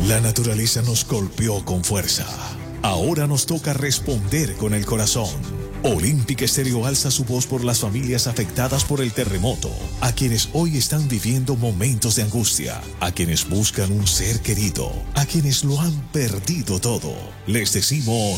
La naturaleza nos golpeó con fuerza. Ahora nos toca responder con el corazón. Olímpica Estéreo alza su voz por las familias afectadas por el terremoto, a quienes hoy están viviendo momentos de angustia, a quienes buscan un ser querido, a quienes lo han perdido todo. Les decimos